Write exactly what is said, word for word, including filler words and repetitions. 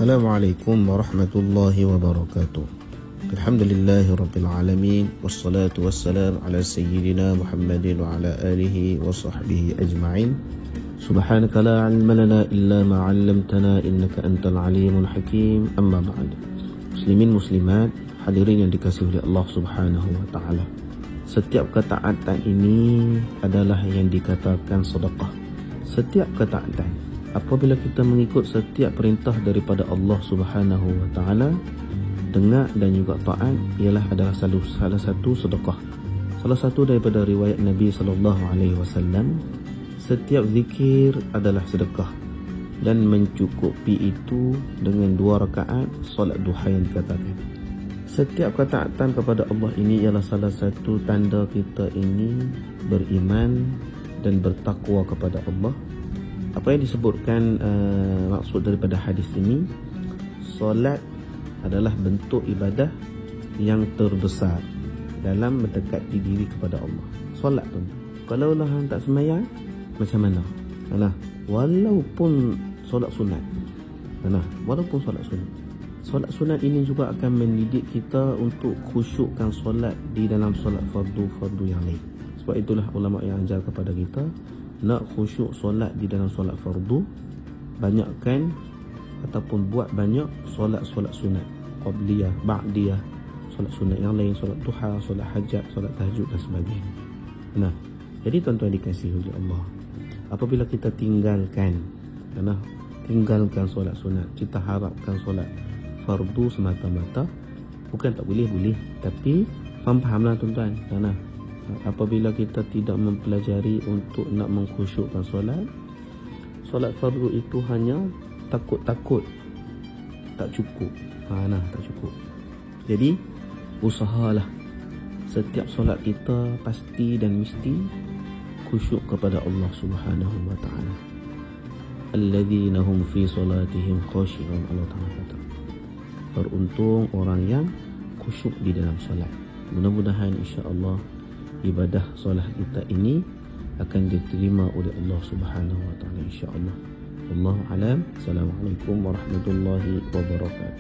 Assalamualaikum warahmatullahi wabarakatuh. Alhamdulillahi rabbil alamin, wassalatu wassalam ala sayyidina Muhammadin wa ala alihi wa sahbihi ajma'in. Subhanaka la ilma lana illa ma 'allamtana innaka antal alimul hakim. Amma ba'd. Muslimin muslimat, hadirin yang dikasihi oleh Allah Subhanahu wa taala. Setiap ketaatan ini adalah yang dikatakan sedekah. Setiap ketaatan, apabila kita mengikut setiap perintah daripada Allah Subhanahu wa taala, dengar dan juga taat, ialah adalah salah, salah satu sedekah. Salah satu daripada riwayat Nabi sallallahu alaihi wasallam, setiap zikir adalah sedekah, dan mencukupi itu dengan dua rakaat solat duha yang dikatakan. Setiap ketaatan kepada Allah ini ialah salah satu tanda kita ini beriman dan bertakwa kepada Allah. Apa yang disebutkan uh, maksud daripada hadis ini, solat adalah bentuk ibadah yang terbesar dalam mendekati diri kepada Allah. Solat tu, kalau lah tak sembahyang, macam mana? Mana? Walaupun solat sunat, mana? Walaupun solat sunat, solat sunat ini juga akan mendidik kita untuk khusyukkan solat di dalam solat fardu-fardu yang lain. Sebab itulah ulama yang ajar kepada kita, nak khusyuk solat di dalam solat fardu, banyakkan ataupun buat banyak solat-solat sunat, qabliyah, ba'diyah, solat sunat yang lain, solat duha, solat hajat, solat tahajud dan sebagainya. Nah, jadi tuan-tuan dikasihi oleh Allah, apabila kita tinggalkan, nah, tinggalkan solat sunat, kita harapkan solat fardu semata-mata, bukan tak boleh, boleh, tapi faham-fahamlah tuan-tuan. Nah, apabila kita tidak mempelajari untuk nak mengkhusyukkan solat, solat fardu itu hanya takut-takut tak cukup. Ha, nah, tak cukup. Jadi usahalah setiap solat kita pasti dan mesti khusyuk kepada Allah Subhanahu wa taala. Alladzina hum fi solatihim khashi'un. Allah Taala kata, beruntung orang yang khusyuk di dalam solat. Mudah-mudahan insya-Allah ibadah solat kita ini akan diterima oleh Allah Subhanahu wa taala insya-Allah. Wallahu alam. Assalamualaikum warahmatullahi wabarakatuh.